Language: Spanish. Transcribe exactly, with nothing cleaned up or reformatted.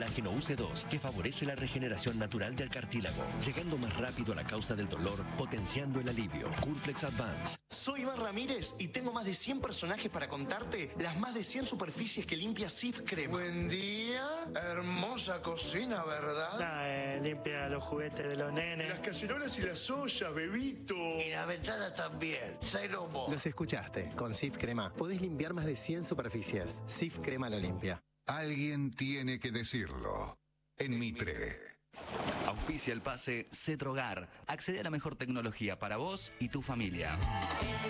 colágeno U C dos que favorece la regeneración natural del cartílago, llegando más rápido a la causa del dolor, potenciando el alivio. Coolflex Advance. Soy Iván Ramírez y tengo más de cien personajes para contarte las más de cien superficies que limpia Cif Crema. Buen día. Hermosa cocina, ¿verdad? Ah, eh, limpia los juguetes de los nenes. Las cacerolas y las ollas, bebito. Y la ventana también. Cero mo. Los escuchaste. Con Cif Crema podés limpiar más de cien superficies. Cif Crema lo limpia. Alguien tiene que decirlo. En Mitre. Auspicia el pase Cetrogar. Accede a la mejor tecnología para vos y tu familia.